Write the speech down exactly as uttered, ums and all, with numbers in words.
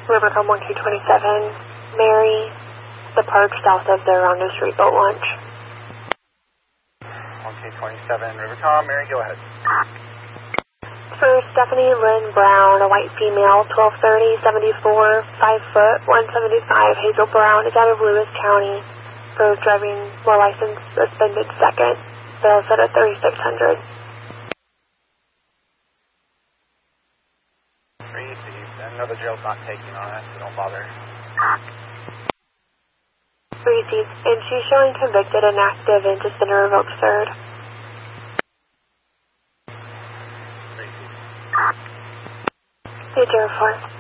Rivercom one two two seven, Mary, the park south of the Rondo Street boat launch. one two two seven, Rivercom, Mary, go ahead. For Stephanie Lynn Brown, a white female, twelve thirty, seventy-four, five foot, one seventy-five, Hazel Brown, is out of Lewis County for driving while license suspended second. Bail set at thirty-six hundred. Received. I know the jail's not taking on it, so don't bother. Received. And she's showing convicted and active and suspended revoked third. Received. eight zero four.